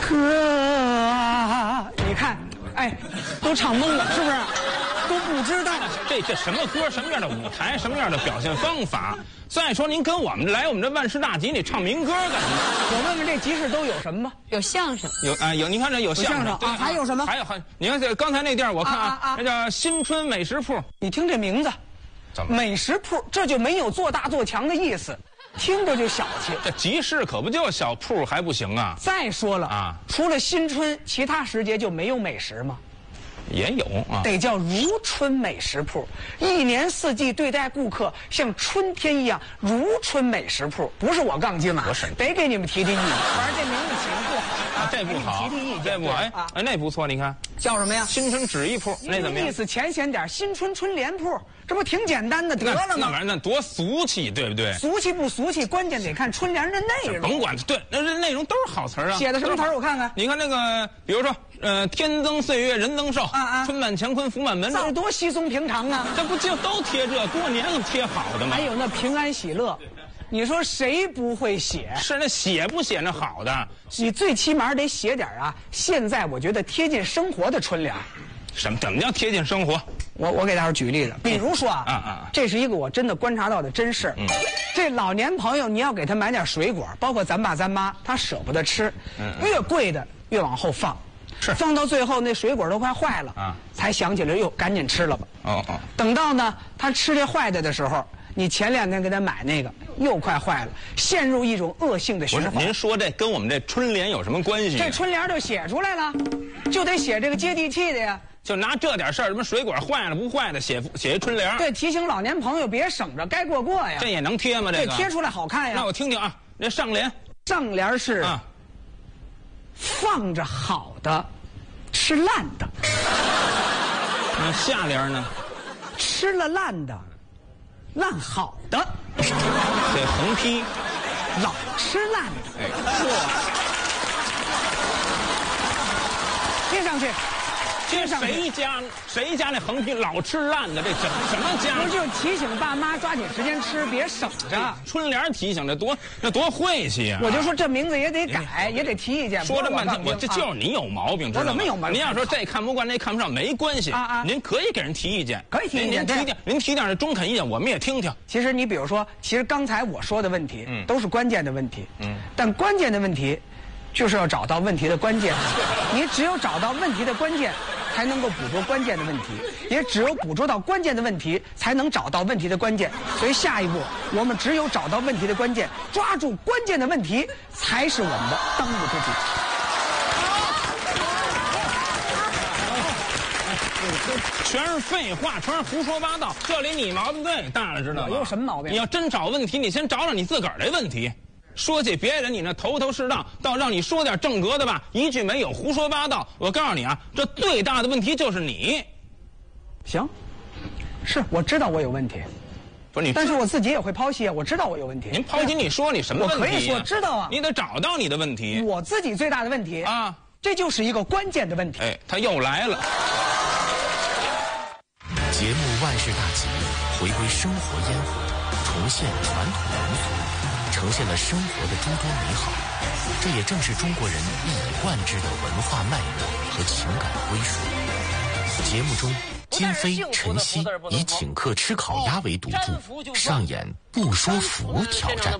歌啊，你看，哎，都唱懵了，是不是？都不知道这什么歌，什么样的舞台，什么样的表现方法。再说您跟我们来我们这万事大集里唱民歌干什么？ 我问问这集市都有什么吧？ 有相声， 有，您看这有相声啊，还有什么？ 还有，你看这刚才那地儿，我看那叫新春美食铺。 你听这名字， 怎么美食铺？这就没有做大做强的意思，听着就小气。 这集市可不就小铺还不行啊？ 再说了啊， 除了新春，其他时节就没有美食吗？ 也有啊， 得叫如春美食铺，一年四季对待顾客像春天一样，如春美食铺。不是我杠精啊，得给你们提提意见。反正这名字起的不好啊， 这不好， 提提意见， 这不好。哎，那不错，你看叫什么呀？ 新春纸艺铺，那怎么样？ 意思浅显点，新春春联铺，这不挺简单的得了吗？ 那玩意儿那多俗气，对不对？ 俗气不俗气，关键得看春联的内容。 甭管，对，那内容都是好词儿啊。 写的什么词儿？我看看。 你看那个，比如说。天增岁月人增寿，春满乾坤福满门， 这多稀松平常啊！ 这不就都贴这过年了贴好的吗？ 还有那平安喜乐，你说谁不会写？ 是那写不写那好的？ 你最起码得写点啊！现在我觉得贴近生活的春联。 怎么叫贴近生活？ 我给大伙举例子，比如说这是一个我真的观察到的真事。这老年朋友你要给他买点水果，包括咱爸咱妈，他舍不得吃，越贵的越往后放。放到最后那水果都快坏了才想起来哟，赶紧吃了吧。等到呢他吃这坏的时候，你前2天给他买那个又快坏了，陷入一种恶性的循环。 您说这跟我们这春联有什么关系？ 这春联就写出来了，就得写这个接地气的呀。 就拿这点事儿，什么水果坏了不坏的，写一春联。 对，提醒老年朋友别省着，该过呀。 这也能贴吗？这个贴出来好看呀。 那我听听啊，那上联是放着好的。吃烂的， 那下联呢？ 吃了烂的，烂好的。 这横批， 老吃烂的。贴上去。谁家那横批老吃烂的？这什么家？不就提醒爸妈抓紧时间吃，别省着。 春联提醒那多晦气啊！ 我就说这名字也得改，也得提意见。 说这半天，这就是你有毛病，知道吗？ 我怎么有毛病？ 您要说这看不惯，那看不上，没关系您可以给人提意见， 可以提意见。 您提点中肯意见，我们也听听。 其实你比如说，其实刚才我说的问题，都是关键的问题。但关键的问题，就是要找到问题的关键。你只有找到问题的关键，才能够捕捉关键的问题，也只有捕捉到关键的问题，才能找到问题的关键。所以下一步，我们只有找到问题的关键，抓住关键的问题，才是我们的当务之急。 全是废话，全是胡说八道。这里你毛病最大了，知道吗？ 有什么毛病？ 你要真找问题，你先找找你自个儿的问题。说起别人，你那头头是道，倒让你说点正格的吧，一句没有，胡说八道。我告诉你啊，这最大的问题就是你。 行，是我知道我有问题， 不是你， 但是我自己也会剖析啊，我知道我有问题。 您剖析，你说你什么问题？ 我可以说知道啊， 你得找到你的问题。 我自己最大的问题啊， 这就是一个关键的问题。 哎，他又来了。 节目《万事大吉》回归生活烟火，重现传统民俗，呈现了生活的诸多美好。这也正是中国人一以贯之的文化脉络和情感归属。节目中，金飞、陈曦以请客吃烤鸭为赌注，上演不说服挑战。